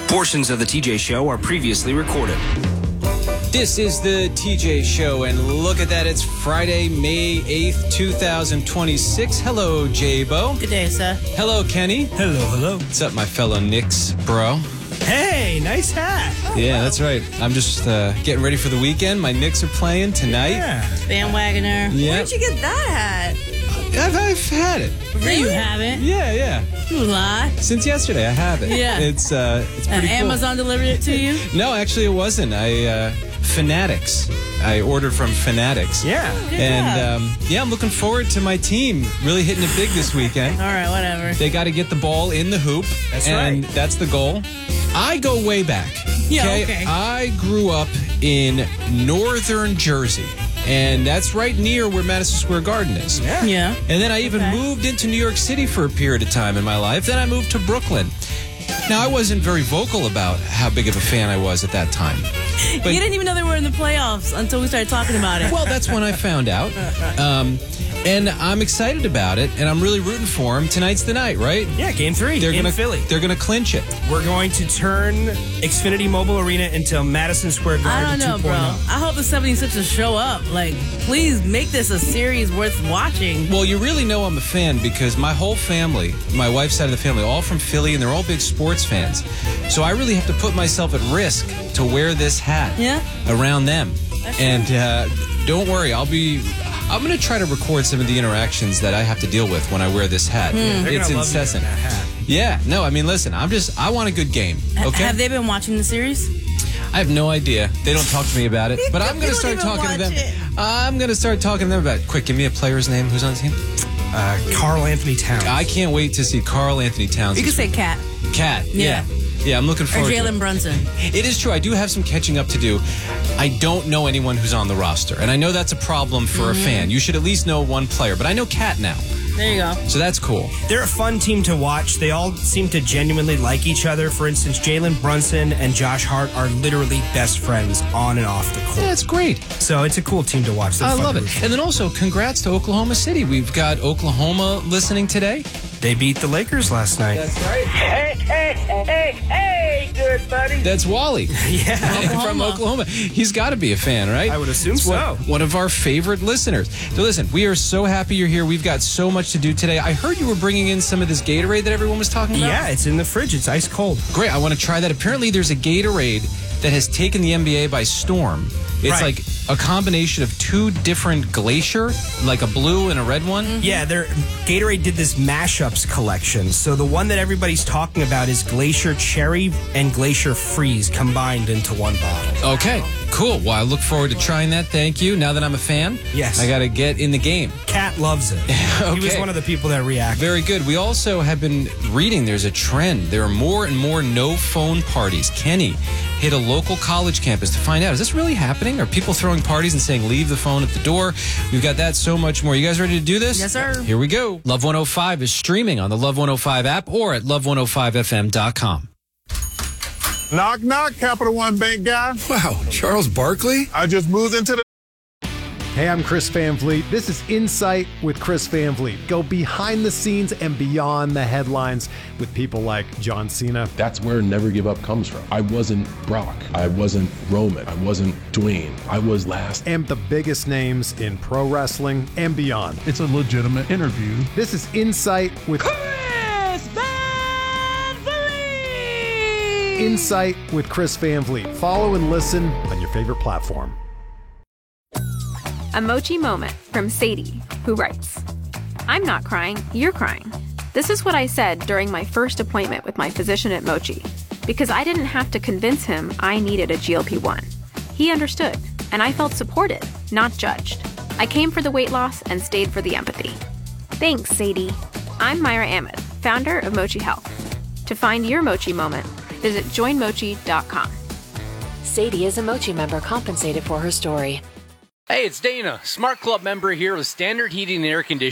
Portions of the TJ Show are previously recorded. This is the TJ Show, and look at that. It's Friday, May 8th, 2026. Hello, J-Bo. Good day, sir. Hello, Kenny. Hello. What's up, my fellow Knicks, bro? Hey, nice hat. Yeah, that's right. I'm just getting ready for the weekend. My Knicks are playing tonight. Yeah. Bandwagoner. Yeah. Where'd you get that hat? I've had it. Really? You haven't? Yeah. You lie. Since yesterday, I have it. Yeah. It's pretty cool. Amazon delivered it to you? No, actually, it wasn't. Fanatics. I ordered from Fanatics. Yeah. And I'm looking forward to my team really hitting it big this weekend. All right, whatever. They got to get the ball in the hoop. That's and right. That's the goal. I go way back. Yeah, okay. I grew up in northern Jersey, and that's right near where Madison Square Garden is. Yeah. And then I even moved into New York City for a period of time in my life. Then I moved to Brooklyn. Now, I wasn't very vocal about how big of a fan I was at that time. But, You didn't even know they were in the playoffs until we started talking about it. well, that's when I found out. And I'm excited about it, and I'm really rooting for them. Tonight's the night, right? Yeah, game 3 They're in gonna Philly. They're gonna clinch it. We're going to turn Xfinity Mobile Arena into Madison Square I Garden don't know, bro. 2.0. I hope the 76ers show up. Like, please make this a series worth watching. Well, you really know I'm a fan because my whole family, my wife's side of the family, all from Philly, and they're all big sports fans. So I really have to put myself at risk to wear this hat around them. And don't worry, I'm going to try to record some of the interactions that I have to deal with when I wear this hat. They're It's gonna love you in incessant. that hat. Yeah, no, I mean, listen, I want a good game, okay? Have they been watching the series? I have no idea. They don't talk to me about it, but I'm going to don't start even talking to them. watch it. I'm going to start talking to them about it. Quick, give me a player's name. Who's on the team? Karl Anthony Towns. I can't wait to see Karl Anthony Towns. You could say Cat. Cat. Yeah. Yeah, I'm looking Or forward to it. Jalen Brunson. It is true. I do have some catching up to do. I don't know anyone who's on the roster, and I know that's a problem for a fan. You should at least know one player, but I know Cat now, There you go. so that's cool. They're a fun team to watch. They all seem to genuinely like each other. For instance, Jalen Brunson and Josh Hart are literally best friends on and off the court. Yeah, it's great. So it's a cool team to watch. They're I fun love to it. root for. And then also, congrats to Oklahoma City. We've got Oklahoma listening today. They beat the Lakers last night. right. Hey, good buddy. That's Wally. Yeah. From Oklahoma. He's got to be a fan, right? I would assume It's so. One of our favorite listeners. So listen, we are so happy you're here. We've got so much to do today. I heard you were bringing in some of this Gatorade that everyone was talking about. Yeah, it's in the fridge. It's ice cold. Great. I want to try that. Apparently, there's a Gatorade that has taken the NBA by storm. It's Right. like a combination of two different glacier, like a blue and a red one. Yeah, Gatorade did this mashups collection. So the one that everybody's talking about is Glacier Cherry and Glacier Freeze combined into one bottle. Okay, cool. Well, I look forward to trying that. Thank you. Now that I'm a fan, Yes. I got to get in the game. Cat loves it. He was Okay. one of the people that reacted. Very good. We also have been reading there's a trend. There are more and more no phone parties. Kenny hit a local college campus to find out, is this really happening? Are people throwing parties and saying leave the phone at the door? We've got that, so much more. You guys ready to do this? Yes, sir. Here we go. Love 105 is streaming on the Love 105 app or at love105fm.com. Knock, knock, Capital One Bank guy. Wow, Charles Barkley? I just moved into the... Hey, I'm Chris Van Vliet. This is Insight with Chris Van Vliet. Go behind the scenes and beyond the headlines with people like John Cena. That's where Never Give Up comes from. I wasn't Brock. I wasn't Roman. I wasn't Dwayne. I was last. And the biggest names in pro wrestling and beyond. It's a legitimate interview. This is Insight with Chris Van Vliet! Insight with Chris Van Vliet. Follow and listen on your favorite platform. A Mochi moment from Sadie, who writes, I'm not crying, you're crying. This is what I said during my first appointment with my physician at Mochi, because I didn't have to convince him I needed a GLP-1. He understood, and I felt supported, not judged. I came for the weight loss and stayed for the empathy. Thanks, Sadie. I'm Myra Ahmed, founder of Mochi Health. To find your Mochi moment, visit joinmochi.com. Sadie is a Mochi member compensated for her story. Hey, it's Dana, Smart Club member here with Standard Heating and Air Conditioning.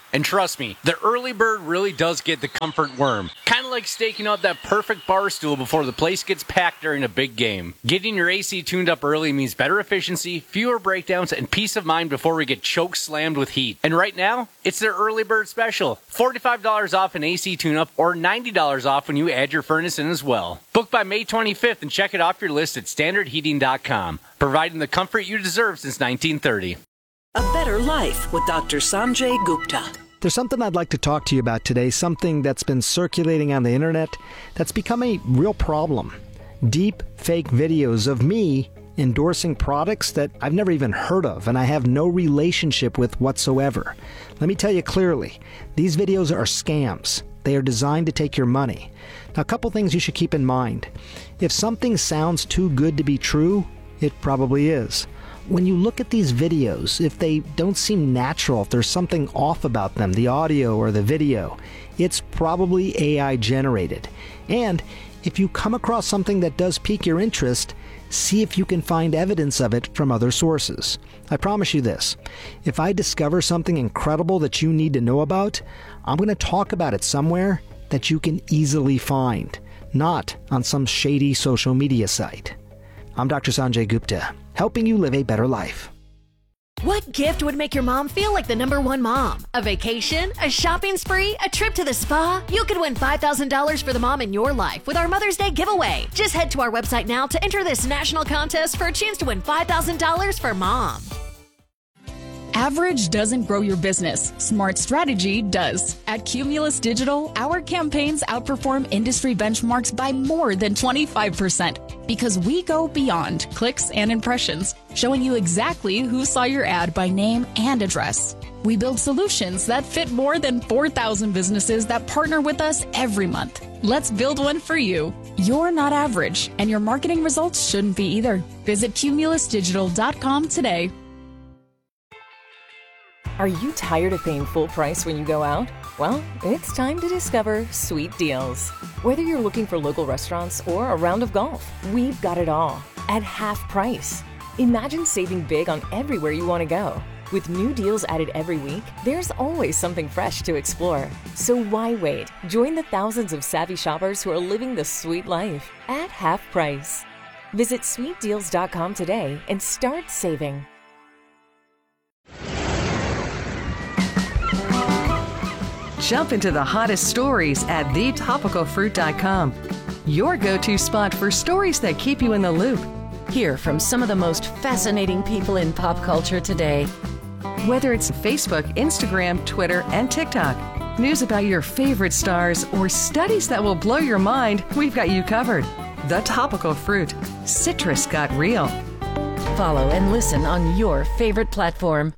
And trust me, the early bird really does get the comfort worm. Kind of like staking out that perfect bar stool before the place gets packed during a big game. Getting your AC tuned up early means better efficiency, fewer breakdowns, and peace of mind before we get choke slammed with heat. And right now, it's their early bird special. $45 off an AC tune-up or $90 off when you add your furnace in as well. Book by May 25th and check it off your list at standardheating.com. Providing the comfort you deserve since 1930. A Better Life with Dr. Sanjay Gupta. There's something I'd like to talk to you about today, something that's been circulating on the internet that's become a real problem. Deep fake videos of me endorsing products that I've never even heard of and I have no relationship with whatsoever. Let me tell you clearly, these videos are scams. They are designed to take your money. Now, a couple things you should keep in mind. If something sounds too good to be true, it probably is. When you look at these videos, if they don't seem natural, if there's something off about them, the audio or the video, it's probably AI generated. And if you come across something that does pique your interest, see if you can find evidence of it from other sources. I promise you this, if I discover something incredible that you need to know about, I'm going to talk about it somewhere that you can easily find, not on some shady social media site. I'm Dr. Sanjay Gupta, helping you live a better life. What gift would make your mom feel like the #1 mom? A vacation? A shopping spree? A trip to the spa? You could win $5,000 for the mom in your life with our Mother's Day giveaway. Just head to our website now to enter this national contest for a chance to win $5,000 for mom. Average doesn't grow your business. Smart strategy does. At Cumulus Digital, our campaigns outperform industry benchmarks by more than 25% because we go beyond clicks and impressions, showing you exactly who saw your ad by name and address. We build solutions that fit more than 4,000 businesses that partner with us every month. Let's build one for you. You're not average, and your marketing results shouldn't be either. Visit cumulusdigital.com today. Are you tired of paying full price when you go out? Well, it's time to discover Sweet Deals. Whether you're looking for local restaurants or a round of golf, we've got it all at half price. Imagine saving big on everywhere you want to go. With new deals added every week, there's always something fresh to explore. So why wait? Join the thousands of savvy shoppers who are living the sweet life at half price. Visit sweetdeals.com today and start saving. Jump into the hottest stories at thetopicalfruit.com. Your go-to spot for stories that keep you in the loop. Hear from some of the most fascinating people in pop culture today. Whether it's Facebook, Instagram, Twitter, and TikTok, news about your favorite stars, or studies that will blow your mind, we've got you covered. The Topical Fruit. Citrus got real. Follow and listen on your favorite platform.